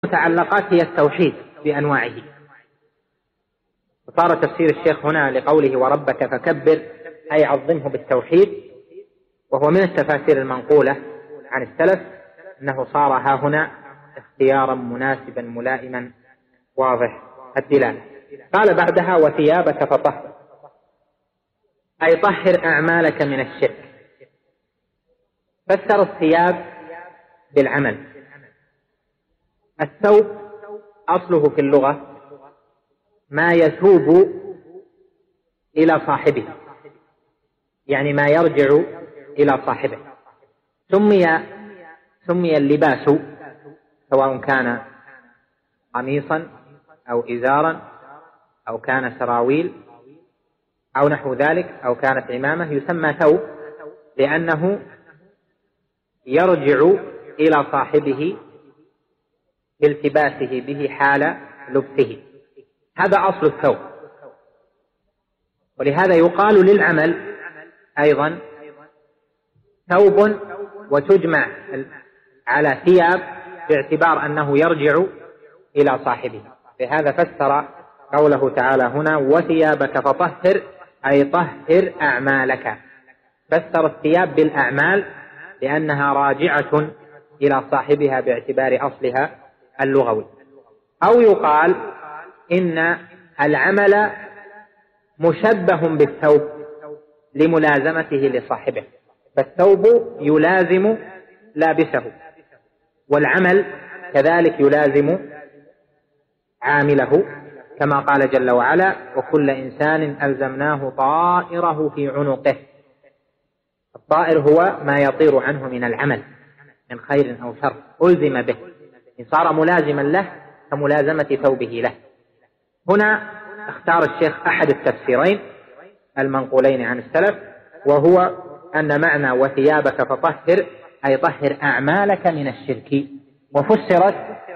المتعلقات هي التوحيد بأنواعه. وصار تفسير الشيخ هنا لقوله وربك فكبر أي عظمه بالتوحيد، وهو من التفاسير المنقولة عن السلف أنه صار ها هنا اختيارا مناسبا ملائما واضح الدلالة. قال بعدها وثيابك فطهر أي طهر أعمالك من الشرك. فسر الثياب بالعمل. الثوب أصله في اللغة ما يثوب إلى صاحبه، يعني ما يرجع إلى صاحبه. سمي اللباس سواء كان قميصا أو إزارا أو كان سراويل أو نحو ذلك أو كانت عمامة، يسمى ثوب لأنه يرجع إلى صاحبه بالتباسه به حال لبسه. هذا أصل الثوب. ولهذا يقال للعمل أيضا ثوب، وتجمع على ثياب باعتبار أنه يرجع إلى صاحبه. لهذا فسر قوله تعالى هنا وثيابك فطهر أي طهر أعمالك. فسر الثياب بالأعمال لأنها راجعة إلى صاحبها باعتبار أصلها اللغوي. أو يقال إن العمل مشبه بالثوب لملازمته لصاحبه، فالثوب يلازم لابسه، والعمل كذلك يلازم عامله، كما قال جل وعلا وكل إنسان ألزمناه طائره في عنقه. الطائر هو ما يطير عنه من العمل من خير أو شر، ألزم به، إن صار ملازما له كملازمة ثوبه له. هنا اختار الشيخ أحد التفسيرين المنقولين عن السلف، وهو أن معنى وثيابك فطهر أي طهر أعمالك من الشرك، وفسرت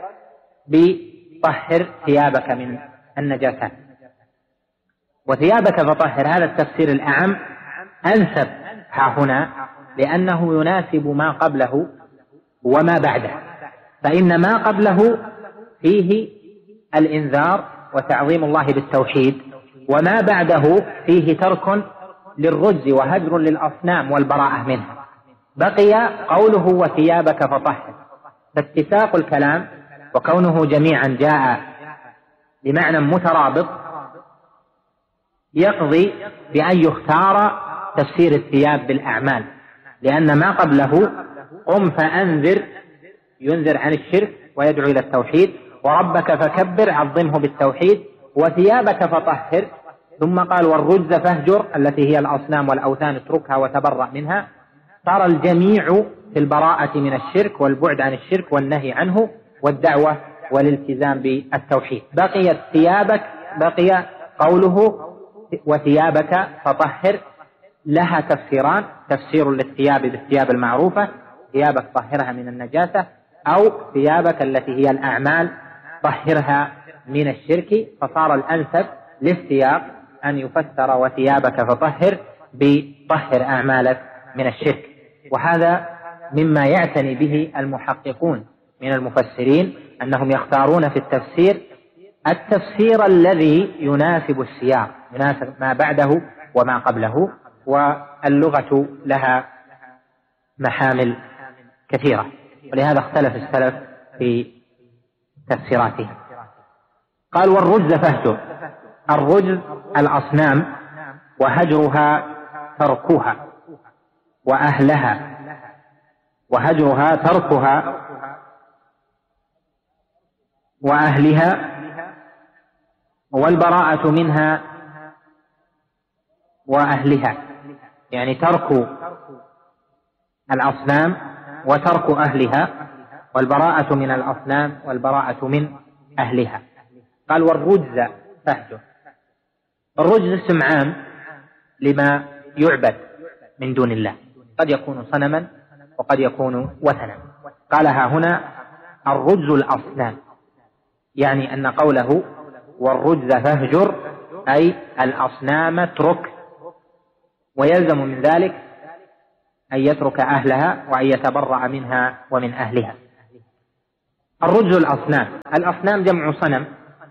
بطهر ثيابك من النجاسات. وثيابك فطهر هذا التفسير الأعم أنسب ها هنا لأنه يناسب ما قبله وما بعده، فإن ما قبله فيه الإنذار وتعظيم الله بالتوحيد، وما بعده فيه ترك للرجز وهجر للأصنام والبراءة منها. بقي قوله وثيابك فطهر، فاتساق الكلام وكونه جميعا جاء بمعنى مترابط يقضي بأن يختار تفسير الثياب بالأعمال، لأن ما قبله قم فأنذر ينذر عن الشرك ويدعو إلى التوحيد، وربك فكبر عظمه بالتوحيد، وثيابك فطهر، ثم قال والرجز فاهجر التي هي الأصنام والأوثان اتركها وتبرأ منها. صار الجميع في البراءة من الشرك والبعد عن الشرك والنهي عنه والدعوة والالتزام بالتوحيد. بقي قوله وثيابك فطهر لها تفسيران: تفسير للثياب بالثياب المعروفة ثيابك طهرها من النجاسة، أو ثيابك التي هي الأعمال طهرها من الشرك. فصار الأنسب للسياق أن يفسر وثيابك فطهر بطهر أعمالك من الشرك. وهذا مما يعتني به المحققون من المفسرين، أنهم يختارون في التفسير الذي يناسب السياق، يناسب ما بعده وما قبله. واللغة لها محامل كثيرة، ولهذا اختلف السلف في تفسيراته. قال والرجز فهجر. الرجز الأصنام، وهجرها تركها وأهلها، وهجرها تركها وأهلها، والبراءة منها وأهلها، يعني ترك الأصنام وترك أهلها، والبراءة من الأصنام والبراءة من أهلها. قال والرجز فهجر. الرجز اسم عام لما يعبد من دون الله، قد يكون صنما وقد يكون وثنا. قالها هنا الرجز الأصنام، يعني أن قوله والرجز فاهجر أي الأصنام اترك، ويلزم من ذلك أن يترك أهلها وأن يتبرأ منها ومن أهلها. الرجل الأصنام جمع صنم،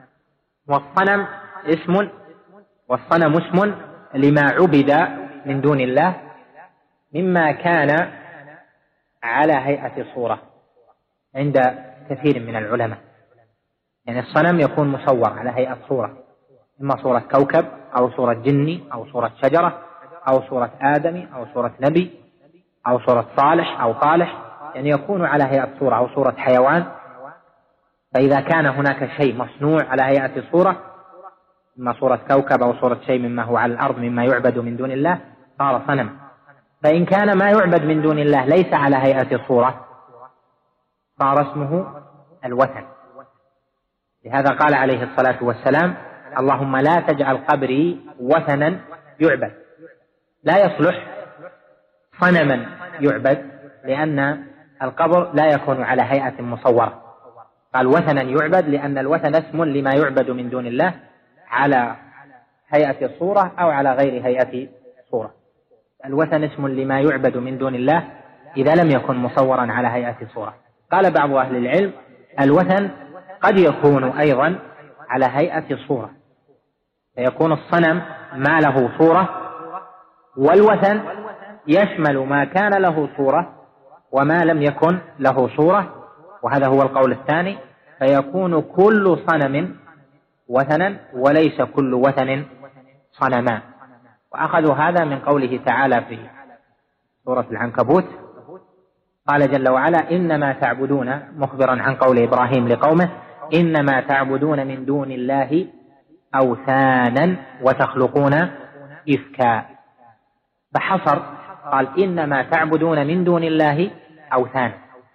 والصنم اسم لما عبد من دون الله مما كان على هيئة صورة عند كثير من العلماء. يعني الصنم يكون مصور على هيئة صورة، إما صورة كوكب أو صورة جني أو صورة شجرة أو صورة آدمي أو صورة نبي أو صورة صالح أو طالح، يعني يكون على هيئة صورة أو صورة حيوان. فإذا كان هناك شيء مصنوع على هيئة صورة، إما صورة كوكب أو صورة شيء مما هو على الأرض مما يعبد من دون الله، صار صنم. فإن كان ما يعبد من دون الله ليس على هيئة صورة صار اسمه الوثن. لهذا قال عليه الصلاة والسلام: اللهم لا تجعل قبري وثنا يعبد. لا يصلح صنما يعبد، لأن القبر لا يكون على هيئة مصورة. قال وثنا يعبد لأن الوثن اسم لما يعبد من دون الله على هيئة صورة أو على غير هيئة صورة. الوثن اسم لما يعبد من دون الله إذا لم يكن مصورا على هيئة صورة. قال بعض أهل العلم: الوثن قد يكون أيضا على هيئة صورة، فيكون الصنم ما له صورة، والوثن يشمل ما كان له صورة وما لم يكن له صورة، وهذا هو القول الثاني. فيكون كل صنم وثنا وليس كل وثن صنما. وأخذوا هذا من قوله تعالى في سورة العنكبوت، قال جل وعلا: إنما تعبدون، مخبرا عن قول إبراهيم لقومه: إنما تعبدون من دون الله أوثانا وتخلقون إفكا. فحصر، قال: إنما تعبدون من دون الله أوثانا.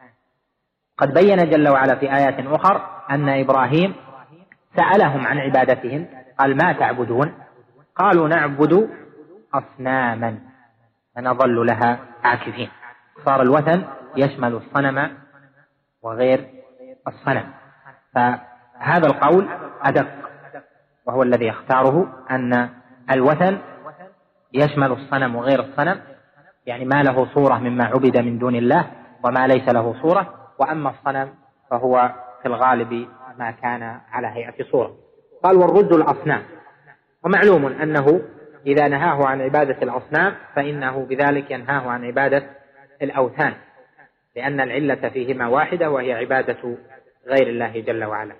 قد بين جل وعلا في آيات أخرى أن إبراهيم سألهم عن عبادتهم، قال: ما تعبدون؟ قالوا: نعبد أصناما فنظل لها عاكفين. صار الوثن يشمل الصنم وغير الصنم. فهذا القول أدق، وهو الذي يختاره، أن الوثن يشمل الصنم وغير الصنم، يعني ما له صورة مما عبد من دون الله وما ليس له صورة. وأما الصنم فهو في الغالب ما كان على هيئة صورة. قال: والرد الأصنام. ومعلوم أنه إذا نهاه عن عبادة الأصنام فإنه بذلك ينهاه عن عبادة الأوثان، لأن العلة فيهما واحدة، وهي عبادة غير الله جل وعلا.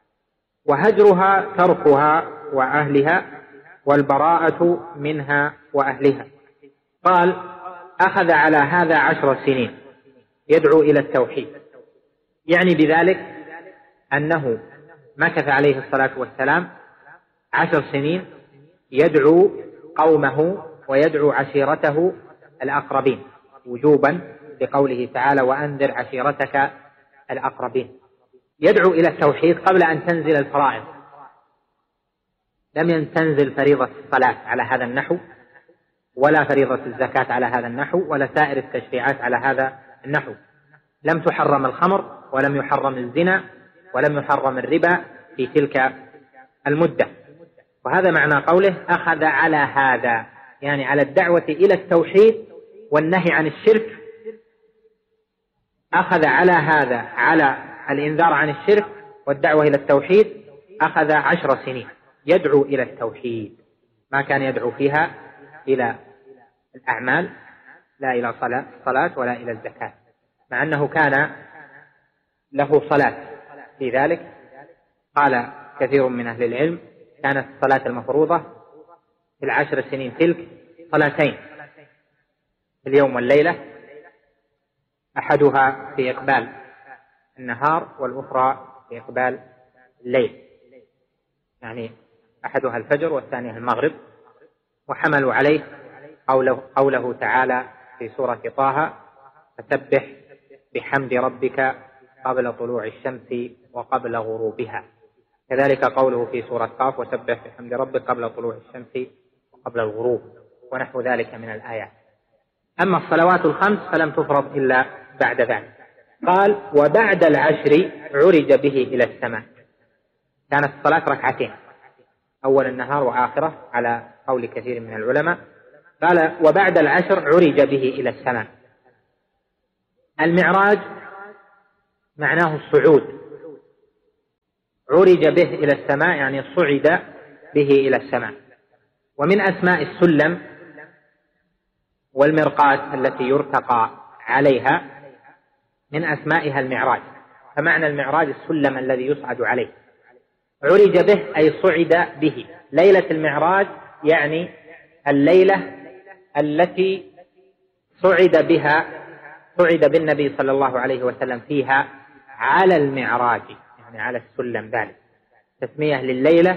وهجرها تركها وأهلها، والبراءة منها وأهلها. قال: أخذ على هذا 10 سنين يدعو إلى التوحيد، يعني بذلك أنه مكث عليه الصلاة والسلام 10 سنين يدعو قومه ويدعو عشيرته الأقربين وجوبا، لقوله تعالى: وأنذر عشيرتك الأقربين. يدعو إلى التوحيد قبل أن تنزل الفرائض. لم تنزل فريضة الصلاة على هذا النحو، ولا فريضة الزكاة على هذا النحو، ولا سائر التشريعات على هذا النحو. لم تحرم الخمر، ولم يحرم الزنا، ولم يحرم الربا في تلك المدة. وهذا معنى قوله: أخذ على هذا، يعني على الدعوة إلى التوحيد والنهي عن الشرك. أخذ على هذا، على الإنذار عن الشرك والدعوة إلى التوحيد، أخذ 10 سنين يدعو إلى التوحيد، ما كان يدعو فيها إلى الأعمال، لا إلى صلاة ولا إلى الزكاة، مع أنه كان له صلاة في ذلك. قال كثير من أهل العلم: كانت الصلاة المفروضة في 10 سنين تلك صلاتين في اليوم والليلة، أحدها في إقبال النهار والأخرى في إقبال الليل، يعني أحدها الفجر والثانية المغرب. وحملوا عليه قوله تعالى في سورة طه: فسبح بحمد ربك قبل طلوع الشمس وقبل غروبها. كذلك قوله في سورة قاف: وسبح بحمد ربك قبل طلوع الشمس وقبل الغروب، ونحو ذلك من الآيات. أما الصلوات الخمس فلم تفرض إلا بعد ذلك. قال: وبعد 10 عرج به إلى السماء. كانت الصلاة 2 ركعتين، أول النهار وآخره، على قول كثير من العلماء. قال: وبعد 10 عرج به إلى السماء. المعراج معناه الصعود عرج به إلى السماء يعني صعد به إلى السماء. ومن أسماء السلم والمرقاة التي يرتقى عليها من أسمائها المعراج، فمعنى المعراج السلم الذي يصعد عليه. عرج به أي صعد به. ليلة المعراج يعني الليلة التي صعد بالنبي صلى الله عليه وسلم فيها على المعراج، يعني على السلم، ذلك تسمية لليلة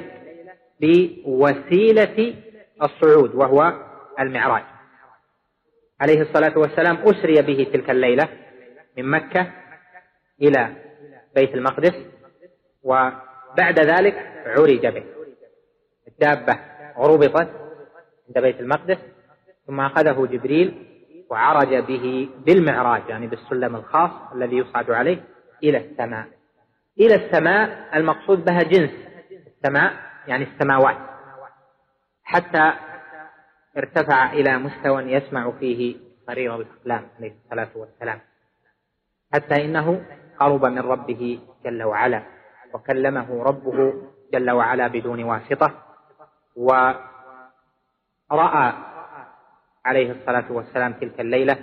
بوسيلة الصعود وهو المعراج. عليه الصلاة والسلام أسري به تلك الليلة من مكة إلى بيت المقدس، وبعد ذلك عرج به. الدابة ربطت عند بيت المقدس، ثم أخذه جبريل وعرج به بالمعراج يعني بالسلم الخاص الذي يصعد عليه إلى السماء. إلى السماء المقصود بها جنس السماء يعني السماوات، حتى ارتفع إلى مستوى يسمع فيه قرير الأقلام عليه الصلاة والسلام، حتى إنه قرب من ربه جل وعلا وكلمه ربه جل وعلا بدون واسطة، ورأى عليه الصلاة والسلام تلك الليلة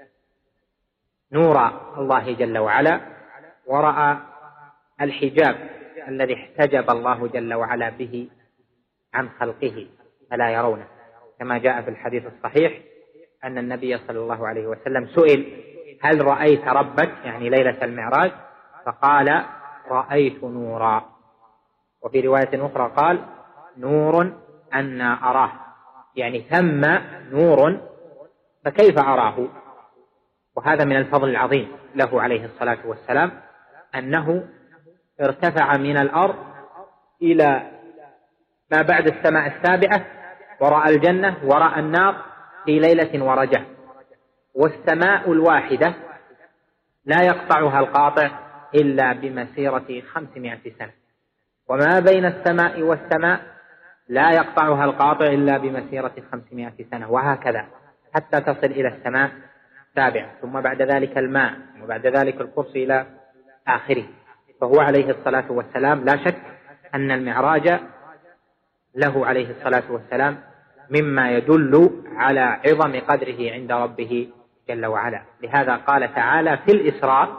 نور الله جل وعلا، ورأى الحجاب الذي احتجب الله جل وعلا به عن خلقه فلا يرونه، كما جاء في الحديث الصحيح أن النبي صلى الله عليه وسلم سئل: هل رأيت ربك؟ يعني ليلة المعراج، فقال: رأيت نورا. وفي رواية أخرى قال: نور أنا أراه، يعني ثم نور فكيف أراه؟ وهذا من الفضل العظيم له عليه الصلاة والسلام أنه ارتفع من الأرض إلى ما بعد السماء السابعة، ورأى الجنة ورأى النار في ليلة ورجة. والسماء الواحدة لا يقطعها القاطع إلا بمسيرة 500 سنة، وما بين السماء والسماء لا يقطعها القاطع إلا بمسيرة 500 سنة، وهكذا حتى تصل إلى السماء السابعة، ثم بعد ذلك الماء، وبعد ذلك الكرسي إلى آخره. فهو عليه الصلاة والسلام لا شك أن المعراج له عليه الصلاة والسلام مما يدل على عظم قدره عند ربه جل وعلا. لهذا قال تعالى في الإسراء،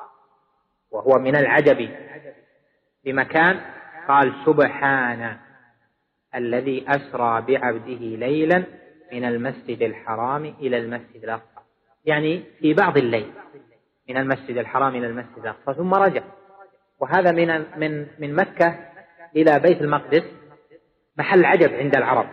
وهو من العجب بمكان، قال: سبحان الذي أسرى بعبده ليلا من المسجد الحرام إلى المسجد الأقصى، يعني في بعض الليل من المسجد الحرام إلى المسجد الأقصى ثم رجع. وهذا من مكة إلى بيت المقدس محل عجب عند العرب،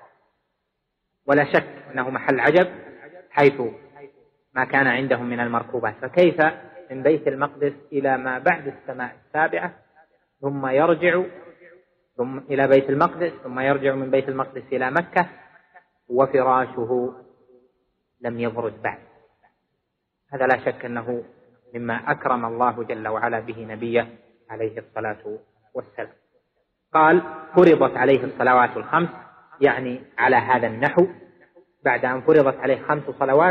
ولا شك أنه محل عجب حيث ما كان عندهم من المركوبات، فكيف من بيت المقدس إلى ما بعد السماء السابعة ثم يرجع ثم إلى بيت المقدس ثم يرجع من بيت المقدس إلى مكة وفراشه لم يبرد بعد. هذا لا شك أنه مما أكرم الله جل وعلا به نبيه عليه الصلاة والسلام. قال: فرضت عليه الصلوات الخمس، يعني على هذا النحو، بعد أن فرضت عليه 5 صلوات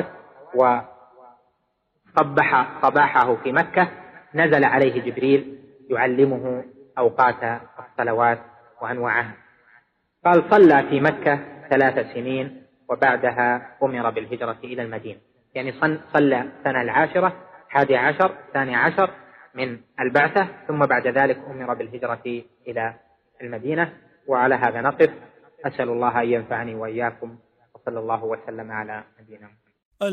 وصباحه في مكة نزل عليه جبريل يعلمه أوقات الصلوات وأنواعها. قال: صلى في مكة 3 سنين، وبعدها أمر بالهجرة إلى المدينة، يعني صلى سنة 10 11 12 من البعثة، ثم بعد ذلك أمر بالهجرة إلى المدينة. وعلى هذا نقف. أسأل الله أن ينفعني وإياكم، وصلى الله وسلم على نبينا محمد.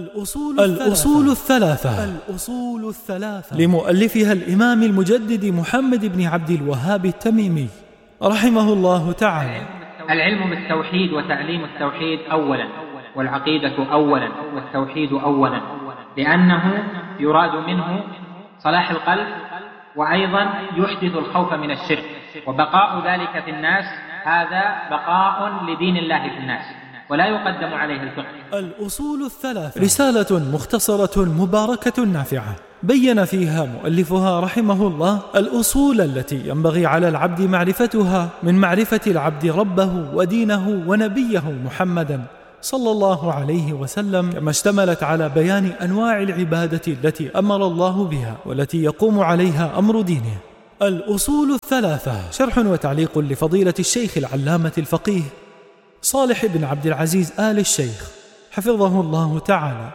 الأصول الثلاثة لمؤلفها الإمام المجدد محمد بن عبد الوهاب التميمي رحمه الله تعالى. العلم بالتوحيد وتعليم التوحيد أولا، والعقيدة أولا، والتوحيد أولا، لأنه يراد منه صلاح القلب، وأيضا يحدث الخوف من الشرك، وبقاء ذلك في الناس هذا بقاء لدين الله في الناس، ولا يقدم عليه الفقه. الأصول الثلاثة رسالة مختصرة مباركة نافعة بين فيها مؤلفها رحمه الله الأصول التي ينبغي على العبد معرفتها من معرفة العبد ربه ودينه ونبيه محمدا صلى الله عليه وسلم، كما اشتملت على بيان أنواع العبادة التي أمر الله بها والتي يقوم عليها أمر دينه، الأصول الثلاثة، شرح وتعليق لفضيلة الشيخ العلامة الفقيه صالح بن عبد العزيز آل الشيخ حفظه الله تعالى.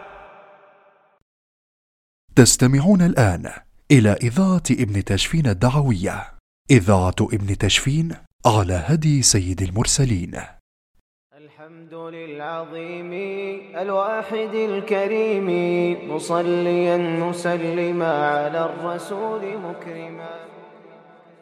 تستمعون الآن إلى إذاعة ابن تشفين الدعوية، إذاعة ابن تشفين على هدي سيد المرسلين. الحمد للعظيم الواحد الكريم، مصليا مسلما على الرسول مكرما.